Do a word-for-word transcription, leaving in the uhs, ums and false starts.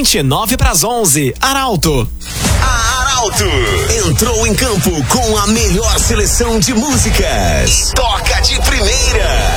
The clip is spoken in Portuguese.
vinte, nove pras onze. Arauto. A Arauto entrou em campo com a melhor seleção de músicas. Toca de primeira.